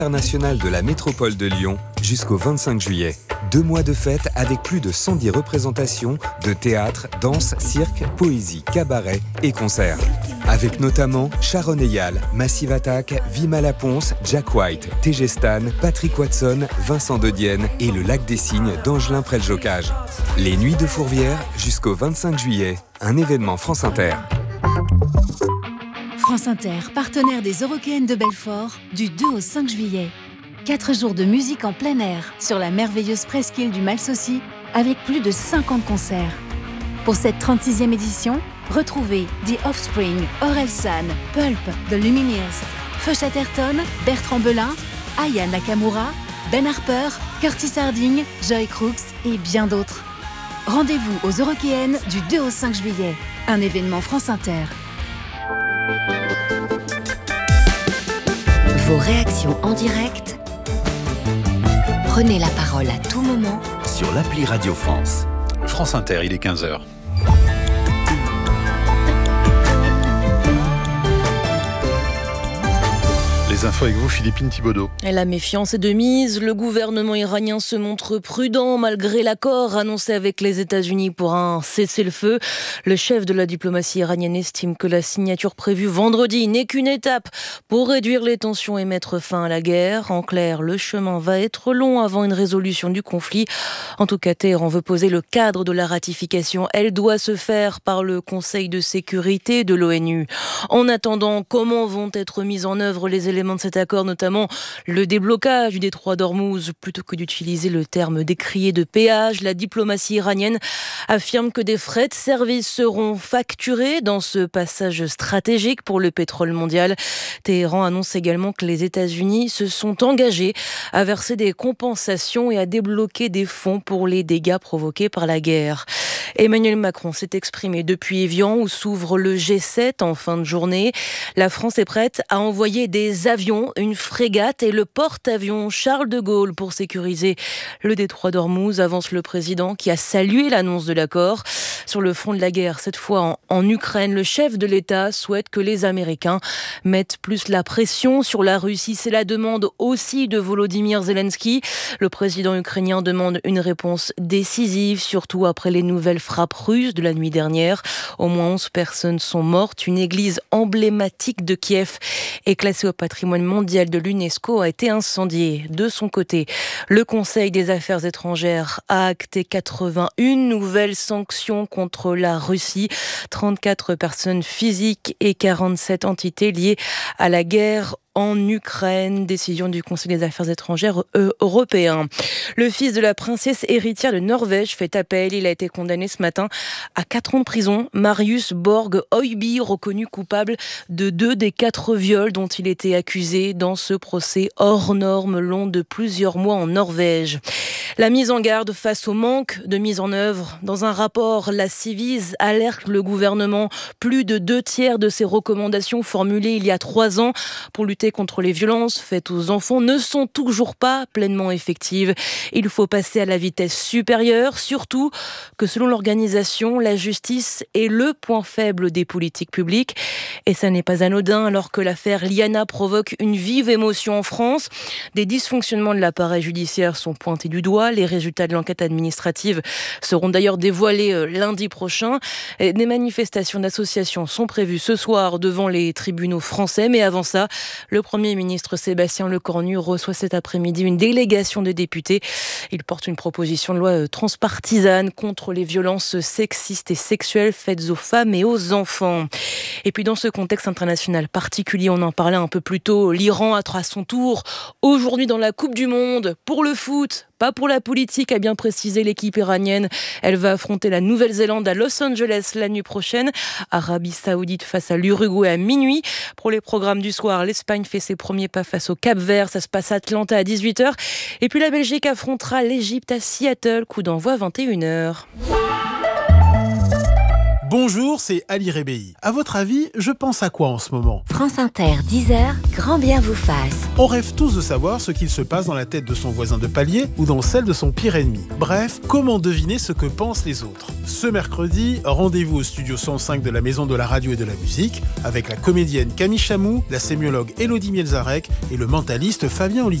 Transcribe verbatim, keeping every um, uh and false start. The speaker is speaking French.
international de la métropole de Lyon jusqu'au vingt-cinq juillet. Deux mois de fête avec plus de cent dix représentations de théâtre, danse, cirque, poésie, cabaret et concerts. Avec notamment Sharon Eyal, Massive Attack, Vima Laponce, Jack White, T G Stan, Patrick Watson, Vincent De Dienne et le Lac des Cygnes d'Angelin Près-le-Jocage. Les Nuits de Fourvière jusqu'au vingt-cinq juillet, un événement France Inter. France Inter, partenaire des Eurockéennes de Belfort, du deux au cinq juillet. Quatre jours de musique en plein air sur la merveilleuse presqu'île du Malsaucy avec plus de cinquante concerts. Pour cette trente-sixième édition, retrouvez The Offspring, Orelsan, Pulp, The Lumineers, Feu Chatterton, Bertrand Belin, Aya Nakamura, Ben Harper, Curtis Harding, Joy Crooks et bien d'autres. Rendez-vous aux Eurockéennes du deux au cinq juillet, un événement France Inter. Vos réactions en direct, prenez la parole à tout moment sur l'appli Radio France. France Inter, il est quinze heures. Les infos avec vous, Philippine Thibaudot. Et la méfiance est de mise. Le gouvernement iranien se montre prudent malgré l'accord annoncé avec les États-Unis pour un cessez-le-feu. Le chef de la diplomatie iranienne estime que la signature prévue vendredi n'est qu'une étape pour réduire les tensions et mettre fin à la guerre. En clair, le chemin va être long avant une résolution du conflit. En tout cas, Téhéran veut poser le cadre de la ratification. Elle doit se faire par le Conseil de sécurité de l'ONU. En attendant, comment vont être mis en œuvre les éléments de cet accord, notamment le déblocage du détroit d'Ormuz, plutôt que d'utiliser le terme décrié de péage? La diplomatie iranienne affirme que des frais de service seront facturés dans ce passage stratégique pour le pétrole mondial. Téhéran annonce également que les États-Unis se sont engagés à verser des compensations et à débloquer des fonds pour les dégâts provoqués par la guerre. Emmanuel Macron s'est exprimé depuis Évian où s'ouvre le G sept en fin de journée. La France est prête à envoyer des avions, une frégate et le porte-avions Charles de Gaulle pour sécuriser le détroit d'Ormuz, avance le président qui a salué l'annonce de l'accord. Sur le front de la guerre, cette fois en, en Ukraine, le chef de l'État souhaite que les Américains mettent plus la pression sur la Russie. C'est la demande aussi de Volodymyr Zelensky. Le président ukrainien demande une réponse décisive, surtout après les nouvelles frappes russes de la nuit dernière. Au moins onze personnes sont mortes. Une église emblématique de Kiev est classée au patrimoine mondial de l'UNESCO a été incendiée. De son côté, le Conseil des affaires étrangères a acté quatre-vingt-une nouvelles sanctions contre la Russie. trente-quatre personnes physiques et quarante-sept entités liées à la guerre en Ukraine, décision du Conseil des affaires étrangères européen. Le fils de la princesse héritière de Norvège fait appel. Il a été condamné ce matin à quatre ans de prison. Marius Borg Øiby, reconnu coupable de deux des quatre viols dont il était accusé dans ce procès hors norme long de plusieurs mois en Norvège. La mise en garde face au manque de mise en œuvre. Dans un rapport, la Ciivise alerte le gouvernement. Plus de deux tiers de ses recommandations formulées il y a trois ans pour lutter contre les violences faites aux enfants ne sont toujours pas pleinement effectives. Il faut passer à la vitesse supérieure, surtout que selon l'organisation, la justice est le point faible des politiques publiques. Et ça n'est pas anodin alors que l'affaire Liana provoque une vive émotion en France. Des dysfonctionnements de l'appareil judiciaire sont pointés du doigt. Les résultats de l'enquête administrative seront d'ailleurs dévoilés lundi prochain. Des manifestations d'associations sont prévues ce soir devant les tribunaux français. Mais avant ça, le Premier ministre Sébastien Lecornu reçoit cet après-midi une délégation de députés. Il porte une proposition de loi transpartisane contre les violences sexistes et sexuelles faites aux femmes et aux enfants. Et puis dans ce contexte international particulier, on en parlait un peu plus tôt, l'Iran a à son tour aujourd'hui dans la Coupe du Monde pour le foot. Pas pour la politique, a bien précisé l'équipe iranienne. Elle va affronter la Nouvelle-Zélande à Los Angeles la nuit prochaine. Arabie Saoudite face à l'Uruguay à minuit. Pour les programmes du soir, l'Espagne fait ses premiers pas face au Cap-Vert. Ça se passe à Atlanta à dix-huit heures. Et puis la Belgique affrontera l'Égypte à Seattle. Coup d'envoi vingt et une heures. Bonjour, c'est Ali Rébéi. À votre avis, je pense à quoi en ce moment ? France Inter, dix heures, grand bien vous fasse. On rêve tous de savoir ce qu'il se passe dans la tête de son voisin de palier ou dans celle de son pire ennemi. Bref, comment deviner ce que pensent les autres ? Ce mercredi, rendez-vous au studio cent cinq de la Maison de la Radio et de la Musique avec la comédienne Camille Chamou, la sémiologue Élodie Mielzarek et le mentaliste Fabien Olicard.